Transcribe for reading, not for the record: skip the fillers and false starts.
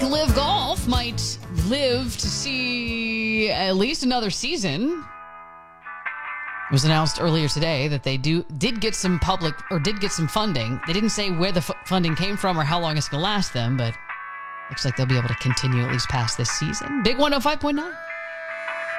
Live Golf might live to see at least another season. It was announced earlier today that they did get some funding. They didn't say where the funding came from or how long it's going to last them, but looks like they'll be able to continue at least past this season. Big 105.9.